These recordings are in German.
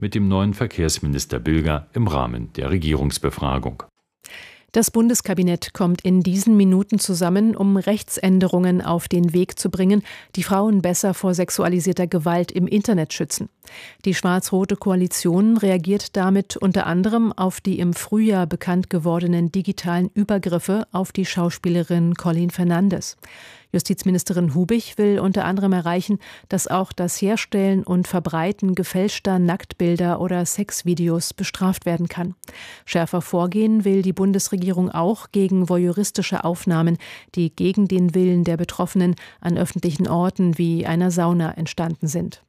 mit dem neuen Verkehrsminister Bilger im Rahmen der Regierungsbefragung. Das Bundeskabinett kommt in diesen Minuten zusammen, um Rechtsänderungen auf den Weg zu bringen, die Frauen besser vor sexualisierter Gewalt im Internet schützen. Die schwarz-rote Koalition reagiert damit unter anderem auf die im Frühjahr bekannt gewordenen digitalen Übergriffe auf die Schauspielerin Colleen Fernandes. Justizministerin Hubig will unter anderem erreichen, dass auch das Herstellen und Verbreiten gefälschter Nacktbilder oder Sexvideos bestraft werden kann. Schärfer vorgehen will die Bundesregierung auch gegen voyeuristische Aufnahmen, die gegen den Willen der Betroffenen an öffentlichen Orten wie einer Sauna entstanden sind.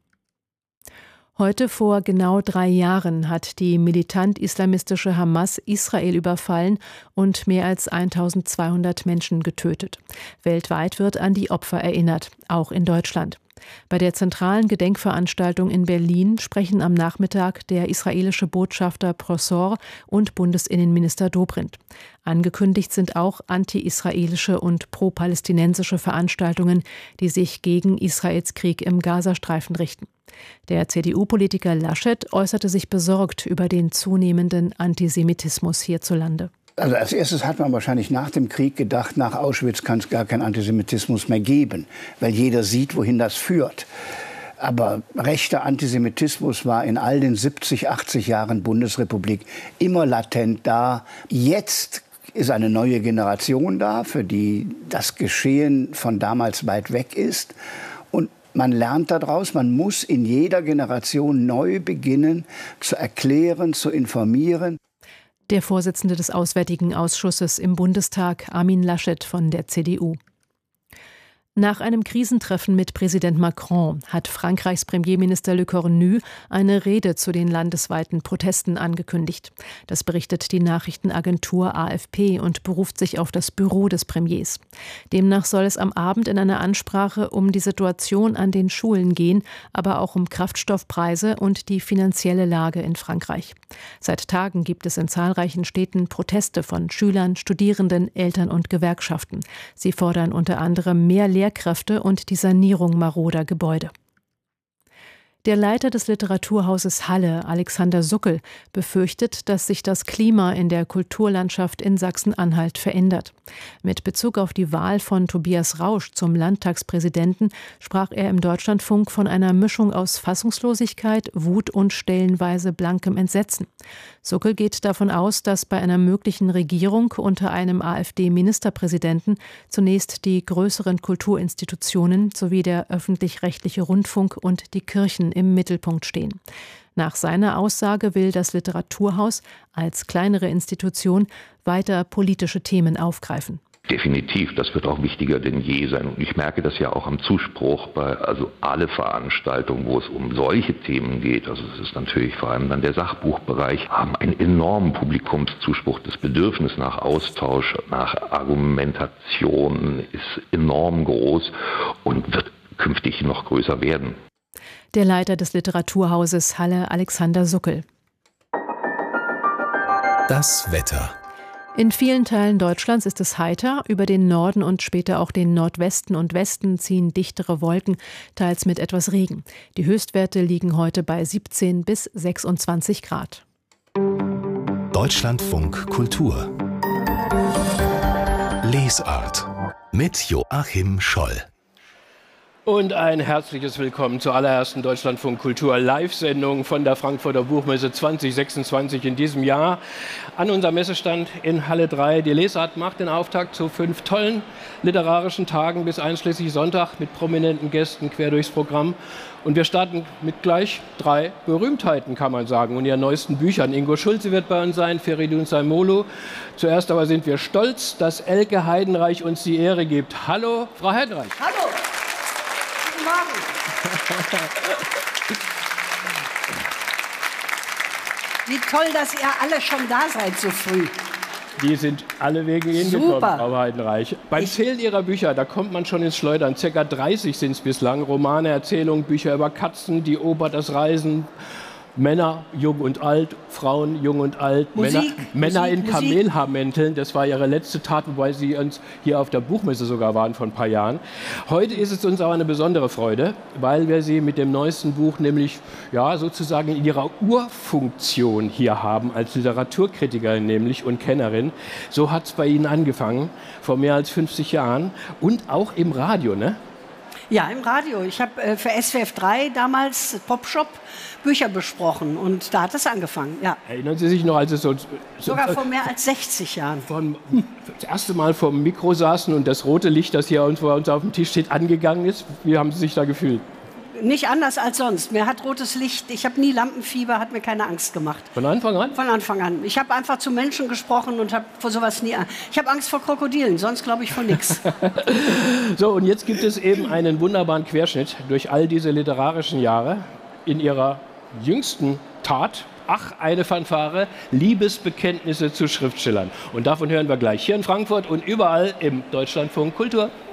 Heute vor genau 3 Jahren hat die militant-islamistische Hamas Israel überfallen und mehr als 1200 Menschen getötet. Weltweit wird an die Opfer erinnert, auch in Deutschland. Bei der zentralen Gedenkveranstaltung in Berlin sprechen am Nachmittag der israelische Botschafter Prosor und Bundesinnenminister Dobrindt. Angekündigt sind auch anti-israelische und pro-palästinensische Veranstaltungen, die sich gegen Israels Krieg im Gazastreifen richten. Der CDU-Politiker Laschet äußerte sich besorgt über den zunehmenden Antisemitismus hierzulande. Also als erstes hat man wahrscheinlich nach dem Krieg gedacht, nach Auschwitz kann es gar keinen Antisemitismus mehr geben, weil jeder sieht, wohin das führt. Aber rechter Antisemitismus war in all den 70, 80 Jahren Bundesrepublik immer latent da. Jetzt ist eine neue Generation da, für die das Geschehen von damals weit weg ist. Und man lernt daraus, man muss in jeder Generation neu beginnen, zu erklären, zu informieren. Der Vorsitzende des Auswärtigen Ausschusses im Bundestag, Armin Laschet von der CDU. Nach einem Krisentreffen mit Präsident Macron hat Frankreichs Premierminister Le Cornu eine Rede zu den landesweiten Protesten angekündigt. Das berichtet die Nachrichtenagentur AFP und beruft sich auf das Büro des Premiers. Demnach soll es am Abend in einer Ansprache um die Situation an den Schulen gehen, aber auch um Kraftstoffpreise und die finanzielle Lage in Frankreich. Seit Tagen gibt es in zahlreichen Städten Proteste von Schülern, Studierenden, Eltern und Gewerkschaften. Sie fordern unter anderem mehr Lehrkräfte und die Sanierung maroder Gebäude. Der Leiter des Literaturhauses Halle, Alexander Suckel, befürchtet, dass sich das Klima in der Kulturlandschaft in Sachsen-Anhalt verändert. Mit Bezug auf die Wahl von Tobias Rausch zum Landtagspräsidenten sprach er im Deutschlandfunk von einer Mischung aus Fassungslosigkeit, Wut und stellenweise blankem Entsetzen. Suckel geht davon aus, dass bei einer möglichen Regierung unter einem AfD-Ministerpräsidenten zunächst die größeren Kulturinstitutionen sowie der öffentlich-rechtliche Rundfunk und die Kirchen im Mittelpunkt stehen. Nach seiner Aussage will das Literaturhaus als kleinere Institution weiter politische Themen aufgreifen. Definitiv, das wird auch wichtiger denn je sein. Und ich merke das ja auch am Zuspruch bei alle Veranstaltungen, wo es um solche Themen geht. Also es ist natürlich vor allem dann der Sachbuchbereich, haben einen enormen Publikumszuspruch. Das Bedürfnis nach Austausch, nach Argumentation ist enorm groß und wird künftig noch größer werden. Der Leiter des Literaturhauses Halle, Alexander Suckel. Das Wetter. In vielen Teilen Deutschlands ist es heiter. Über den Norden und später auch den Nordwesten und Westen ziehen dichtere Wolken, teils mit etwas Regen. Die Höchstwerte liegen heute bei 17 bis 26 Grad. Deutschlandfunk Kultur. Lesart mit Joachim Scholl. Und ein herzliches Willkommen zur allerersten Deutschlandfunk Kultur Live-Sendung von der Frankfurter Buchmesse 2026 in diesem Jahr. An unserem Messestand in Halle 3. Die Lesart macht den Auftakt zu 5 tollen literarischen Tagen bis einschließlich Sonntag mit prominenten Gästen quer durchs Programm. Und wir starten mit gleich 3 Berühmtheiten, kann man sagen, und ihren neuesten Büchern. Ingo Schulze wird bei uns sein, Feridun Saimolo. Zuerst aber sind wir stolz, dass Elke Heidenreich uns die Ehre gibt. Hallo, Frau Heidenreich. Hallo. Guten Morgen. Wie toll, dass ihr alle schon da seid so früh. Die sind alle wegen Ihnen gekommen, Frau Heidenreich. Beim Zählen Ihrer Bücher, da kommt man schon ins Schleudern. Circa 30 sind es bislang. Romane, Erzählungen, Bücher über Katzen, die Oper, das Reisen, Männer, jung und alt, Frauen, jung und alt, Musik, Männer in Musik. Kamelhaarmänteln. Das war ihre letzte Tat, wobei sie uns hier auf der Buchmesse sogar waren vor ein paar Jahren. Heute ist es uns aber eine besondere Freude, weil wir sie mit dem neuesten Buch nämlich ja, sozusagen in ihrer Urfunktion hier haben, als Literaturkritikerin nämlich und Kennerin. So hat es bei Ihnen angefangen, vor mehr als 50 Jahren und auch im Radio, ne? Ja, im Radio. Ich habe für SWF 3 damals Popshop Bücher besprochen und da hat es angefangen. Ja. Erinnern Sie sich noch, als es Sogar vor mehr als 60 Jahren. Das erste Mal vor dem Mikro saßen und das rote Licht, das hier vor uns auf dem Tisch steht, angegangen ist? Wie haben Sie sich da gefühlt? Nicht anders als sonst. Mir hat rotes Licht, ich habe nie Lampenfieber, hat mir keine Angst gemacht. Von Anfang an? Von Anfang an. Ich habe einfach zu Menschen gesprochen und habe vor sowas nie Angst. Ich habe Angst vor Krokodilen, sonst glaube ich vor nichts. So, und jetzt gibt es eben einen wunderbaren Querschnitt durch all diese literarischen Jahre in Ihrer jüngsten Tat. Ach, eine Fanfare, Liebesbekenntnisse zu Schriftstellern. Und davon hören wir gleich hier in Frankfurt und überall im Deutschlandfunk Kultur.